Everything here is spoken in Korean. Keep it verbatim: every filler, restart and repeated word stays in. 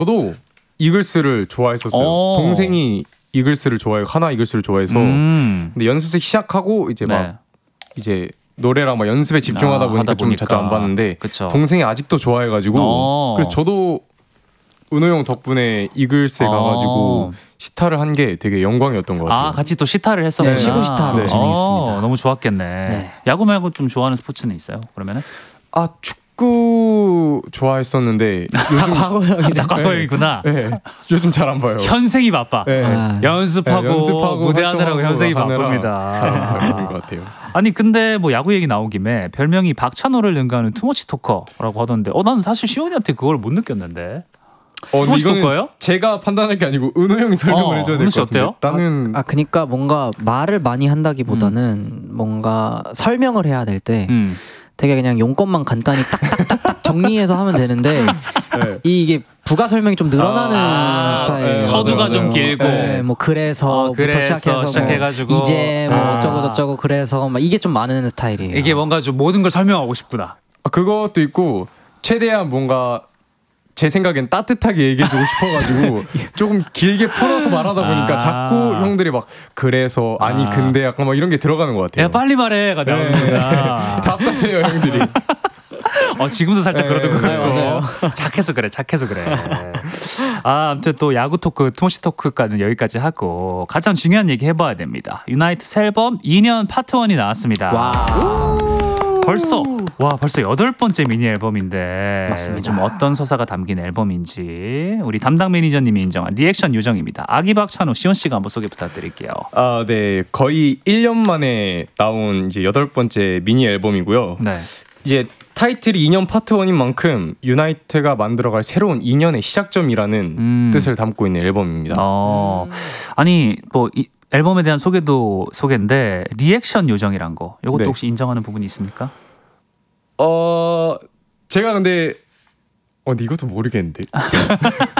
저도 이글스를 좋아했었어요. 오. 동생이 이글스를 좋아해요. 하나 이글스를 좋아해서. 음. 근데 연습생 시작하고 이제 막 네. 이제 노래랑 막 연습에 집중하다 아, 보니까 하다 좀 자주 안 보니까. 봤는데 그쵸. 동생이 아직도 좋아해가지고 어. 그래서 저도 은호 형 덕분에 이글스에 어. 가가지고 시타를 한 게 되게 영광이었던 것 같아요. 아, 같이 또 시타를 했었구나. 네, 치고 시타로 네. 진행했습니다. 어, 너무 좋았겠네. 네. 야구 말고 좀 좋아하는 스포츠는 있어요? 그러면은? 아 축구 좋아했었는데 다 요즘 과거형이죠. 다 과거이구나. 네, 요즘 잘 안 봐요. 현생이 바빠. 네. 아, 연습하고, 네, 연습하고 무대하느라고 활동하고 현생이 하느라 바쁩니다. 잘안 보는 것 같아요. 아니 근데 뭐 야구 얘기 나온 김에 별명이 박찬호를 능가하는 투머치 토커라고 하던데 어 나는 사실 시원이한테 그걸 못 느꼈는데. 어, 근데 투머치 이거는 토커예요? 제가 판단할 게 아니고 은호 형이 설명을 어, 해줘야 은호 될 씨 것 같은데. 어때요? 나는 아 그러니까 뭔가 말을 많이 한다기보다는 뭔가 설명을 해야 될 때 음. 되게 그냥 용건만 간단히 딱딱딱딱 정리해서 하면 되는데 네. 이- 이게 부가 설명이 좀 늘어나는 아, 스타일. 네, 서두가 맞아요, 좀 맞아요. 길고. 네, 뭐 그래서부터 어, 그래서 시작해서 뭐 시작해가지고. 이제 뭐 아. 어쩌고 저쩌고 그래서 막 이게 좀 많은 스타일이에요. 이게 뭔가 좀 모든 걸 설명하고 싶구나. 아, 그것도 있고 최대한 뭔가 제 생각엔 따뜻하게 얘기해주고 싶어가지고 조금 길게 풀어서 말하다 보니까 아. 자꾸 형들이 막 그래서 아니 아. 근데 약간 막 이런 게 들어가는 것 같아요. 야 빨리 말해가 네. 나오는구나. 답답해요 형들이. 어 지금도 살짝 네, 그러는 거 네, 같고. 맞아요. 착해서 그래, 착해서 그래. 아, 아무튼 또 야구 토크, 투머치 토크까지는 여기까지 하고 가장 중요한 얘기 해봐야 됩니다. 유나이트 새 앨범 이 년 파트 일이 나왔습니다. 와. 벌써 와 벌써 여덟 번째 미니 앨범인데 맞습니다. 좀 어떤 서사가 담긴 앨범인지 우리 담당 매니저님이 인정한 리액션 요정입니다. 아기박 찬호 시온 씨가 한번 소개 부탁드릴게요. 아, 네. 거의 일 년 만에 나온 이제 여덟 번째 미니 앨범이고요. 네. 이제 타이틀이 이 년 파트 일인 만큼 유나이트가 만들어갈 새로운 이 년의 시작점이라는 음. 뜻을 담고 있는 앨범입니다. 어 아니 뭐 이 앨범에 대한 소개도 소개인데 리액션 요정이란 거 이것도 네. 혹시 인정하는 부분이 있습니까? 어 제가 근데 어 근데 이것도 모르겠는데